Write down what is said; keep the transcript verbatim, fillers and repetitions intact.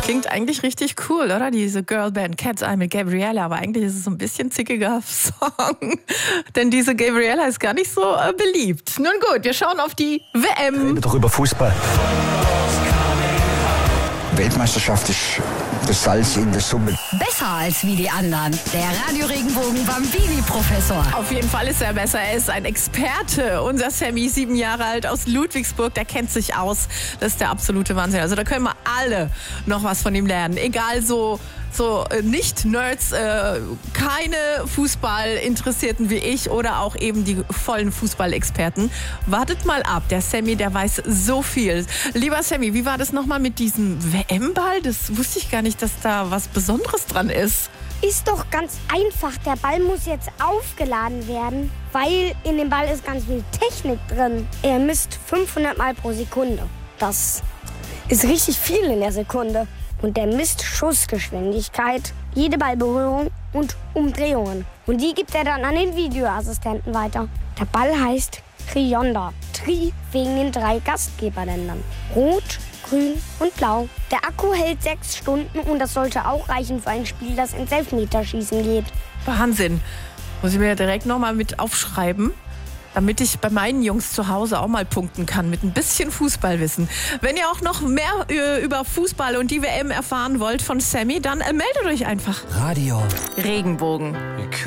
Klingt eigentlich richtig cool, oder? Diese Girlband Cat's Eye mit Gabriella. Aber eigentlich ist es so ein bisschen zickiger Song. Denn diese Gabriella ist gar nicht so äh, beliebt. Nun gut, wir schauen auf die W M. Reden doch über Fußball. Weltmeisterschaft ist das Salz in der Suppe. Besser als wie die anderen. Der Radio Regenbogen Bambini-Professor. Auf jeden Fall ist er besser. Er ist ein Experte. Unser Sammy, sieben Jahre alt aus Ludwigsburg, der kennt sich aus. Das ist der absolute Wahnsinn. Also da können wir alle noch was von ihm lernen. Egal, so, so äh, Nicht-Nerds, äh, keine Fußballinteressierten wie ich oder auch eben die vollen Fußballexperten. Wartet mal ab. Der Sammy, der weiß so viel. Lieber Sammy, wie war das nochmal mit diesem W M-Ball? Das wusste ich gar nicht, dass da was Besonderes dran ist. Ist doch ganz einfach. Der Ball muss jetzt aufgeladen werden, weil in dem Ball ist ganz viel Technik drin. Er misst fünfhundert Mal pro Sekunde. Das ist richtig viel in der Sekunde. Und der misst Schussgeschwindigkeit, jede Ballberührung und Umdrehungen. Und die gibt er dann an den Videoassistenten weiter. Der Ball heißt Trionda. Tri wegen den drei Gastgeberländern. Rot, Grün und Blau. Der Akku hält sechs Stunden und das sollte auch reichen für ein Spiel, das ins Elfmeterschießen geht. Wahnsinn. Muss ich mir ja direkt nochmal mit aufschreiben, damit ich bei meinen Jungs zu Hause auch mal punkten kann mit ein bisschen Fußballwissen. Wenn ihr auch noch mehr äh, über Fußball und die W M erfahren wollt von Sammy, dann äh, meldet euch einfach. Radio Regenbogen.